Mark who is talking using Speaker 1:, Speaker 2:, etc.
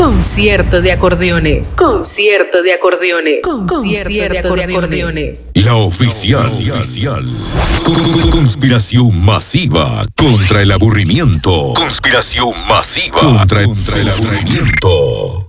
Speaker 1: Concierto de acordeones. Concierto de acordeones. Concierto de acordeones.
Speaker 2: La oficial. Conspiración masiva contra el aburrimiento. Conspiración masiva contra el aburrimiento.